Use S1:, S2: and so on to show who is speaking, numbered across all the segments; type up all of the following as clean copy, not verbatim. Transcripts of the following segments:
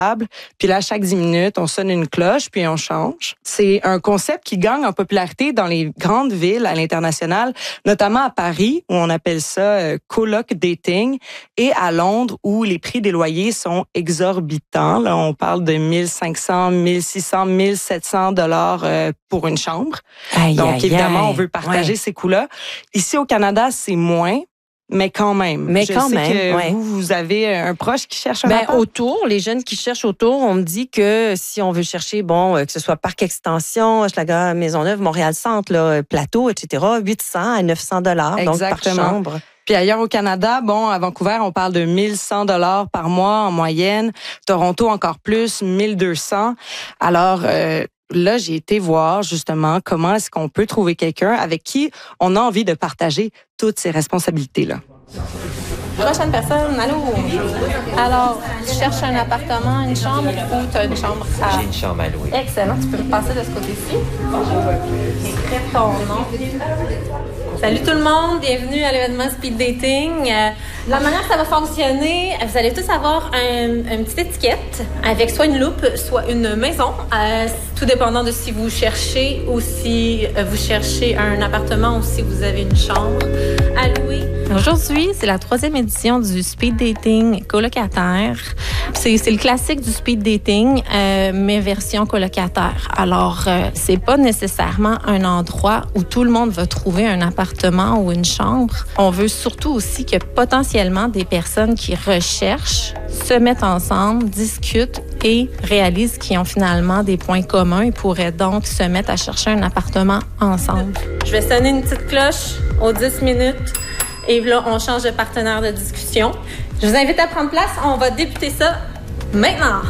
S1: Puis là, chaque 10 minutes, on sonne une cloche, puis on change. C'est un concept qui gagne en popularité dans les grandes villes à l'international, notamment à Paris, où on appelle ça coloc dating, et à Londres, où les prix des loyers sont exorbitants. Là, on parle de 1500, 1600, 1700 dollars pour une chambre. Donc, évidemment, on veut partager ces coûts-là. Ici, au Canada, c'est moins. Mais quand même.
S2: Mais
S1: je
S2: quand
S1: sais
S2: même,
S1: que vous avez un proche qui cherche un appart?
S2: Autour, les jeunes qui cherchent autour, on me dit que si on veut chercher, que ce soit Parc Extension, Hochelaga, Maisonneuve, Montréal-Centre, là, Plateau, etc., 800 à 900 dollars donc par chambre.
S1: Puis ailleurs au Canada, à Vancouver, on parle de 1100 dollars par mois en moyenne. Toronto, encore plus, 1200. Alors, là, j'ai été voir justement comment est-ce qu'on peut trouver quelqu'un avec qui on a envie de partager toutes ces responsabilités-là.
S3: Prochaine personne, allô? Alors, tu cherches un appartement, une chambre ou tu as une chambre à...
S4: J'ai une chambre à louer.
S3: Excellent, tu peux me passer de ce côté-ci. Écrire ton nom. Salut tout le monde, bienvenue à l'événement Speed Dating. La manière que ça va fonctionner, vous allez tous avoir une petite étiquette avec soit une loupe, soit une maison, tout dépendant de si vous cherchez ou si vous cherchez un appartement ou si vous avez une chambre à louer.
S5: Aujourd'hui, c'est la 3e édition du Speed Dating colocataire. C'est le classique du Speed Dating, mais version colocataire. Alors, c'est pas nécessairement un endroit où tout le monde va trouver un appartement ou une chambre. On veut surtout aussi que potentiellement des personnes qui recherchent se mettent ensemble, discutent et réalisent qu'ils ont finalement des points communs et pourraient donc se mettre à chercher un appartement ensemble.
S3: Je vais sonner une petite cloche aux 10 minutes. Et là, on change de partenaire de discussion. Je vous invite à prendre place. On va débuter ça maintenant.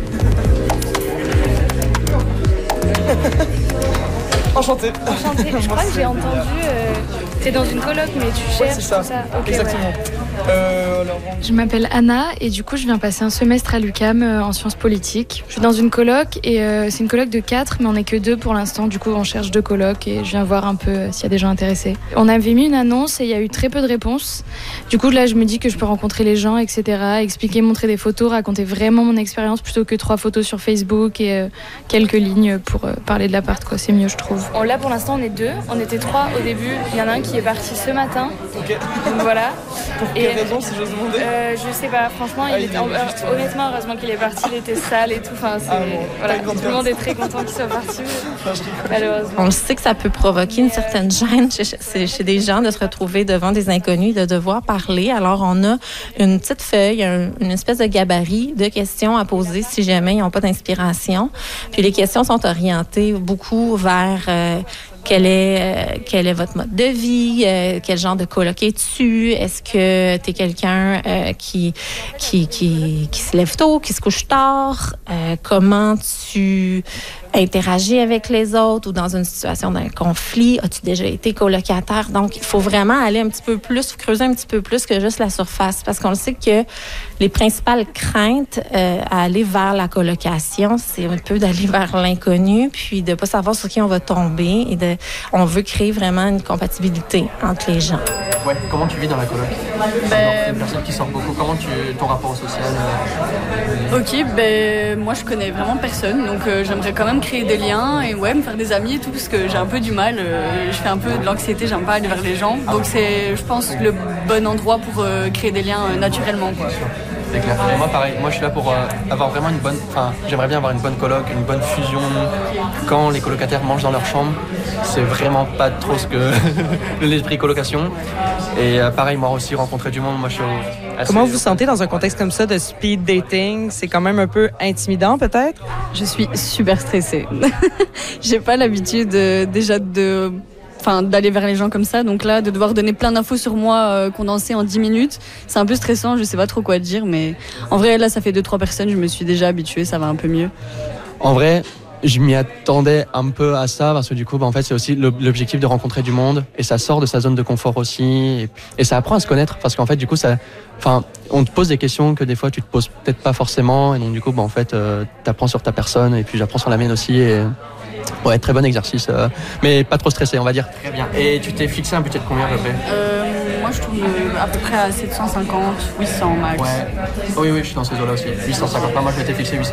S6: Enchanté.
S7: Je crois que j'ai entendu... t'es dans une coloc, mais tu cherches...
S6: Ouais, c'est ça.
S7: Okay,
S6: exactement.
S7: Je m'appelle Anna et du coup, je viens passer un semestre à l'UQAM en sciences politiques. Je suis dans une coloc et c'est une coloc de 4, mais on n'est que 2 pour l'instant. Du coup, on cherche 2 colocs et je viens voir un peu s'il y a des gens intéressés. On avait mis une annonce et il y a eu très peu de réponses. Du coup, là, je me dis que je peux rencontrer les gens, etc., expliquer, montrer des photos, raconter vraiment mon expérience plutôt que 3 photos sur Facebook et quelques lignes pour parler de l'appart, quoi. C'est mieux, je trouve. Là, pour l'instant, on est 2. On était 3 au début. Il y en a un qui est parti ce matin.
S6: Ok.
S7: Donc voilà.
S6: Pour quelle raison, si j'ose demander?
S7: Je sais pas, franchement, honnêtement, heureusement qu'il est parti, il était sale et tout. Enfin, tout le monde est très content qu'il soit parti. Malheureusement.
S5: On sait que ça peut provoquer une certaine gêne chez des gens de se retrouver devant des inconnus, de devoir parler. Alors, on a une petite feuille, une espèce de gabarit de questions à poser si jamais ils n'ont pas d'inspiration. Puis les questions sont orientées beaucoup vers... Quel est votre mode de vie? Quel genre de coloc es-tu? Est-ce que tu es quelqu'un qui se lève tôt, qui se couche tard? Comment tu interagis avec les autres ou dans une situation d'un conflit? As-tu déjà été colocataire? Donc, il faut vraiment aller un petit peu plus, creuser un petit peu plus que juste la surface, parce qu'on le sait que les principales craintes à aller vers la colocation, c'est un peu d'aller vers l'inconnu, puis de pas savoir sur qui on va tomber et on veut créer vraiment une compatibilité entre les gens.
S6: Ouais, comment tu vis dans la coloc? Une personne qui sort beaucoup, comment ton rapport au social?
S8: Ok, moi je connais vraiment personne, donc j'aimerais quand même créer des liens et me faire des amis et tout, parce que j'ai un peu du mal, je fais un peu de l'anxiété, j'aime pas aller vers les gens, donc c'est, je pense, le bon endroit pour créer des liens naturellement, quoi.
S6: C'est clair. Et moi pareil, je suis là pour avoir vraiment j'aimerais bien avoir une bonne coloc, une bonne fusion. Quand les colocataires mangent dans leur chambre, c'est vraiment pas trop ce que l'esprit colocation. Et pareil, moi aussi rencontrer du monde, moi je suis assez...
S1: Comment vous vous sentez dans un contexte comme ça de speed dating? C'est quand même un peu intimidant peut-être?
S8: Je suis super stressée. J'ai pas l'habitude d'aller vers les gens comme ça, donc là de devoir donner plein d'infos sur moi condensées en 10 minutes, c'est un peu stressant, je sais pas trop quoi dire, mais en vrai là ça fait 2-3 personnes, je me suis déjà habituée, ça va un peu mieux.
S6: En vrai, je m'y attendais un peu à ça, parce que du coup en fait c'est aussi l'objectif de rencontrer du monde, et ça sort de sa zone de confort aussi, et ça apprend à se connaître, parce qu'en fait du coup on te pose des questions que des fois tu te poses peut-être pas forcément, et donc du coup en fait t'apprends sur ta personne, et puis j'apprends sur la mienne aussi, et ouais, très bon exercice, mais pas trop stressé, on va dire. Très bien. Et tu t'es fixé un budget de combien à peu près?
S8: Moi je tourne à peu près à 750, 800 max.
S6: Ouais. Oui, je suis dans ces eaux-là aussi. 850, moi je m'étais fixé 800.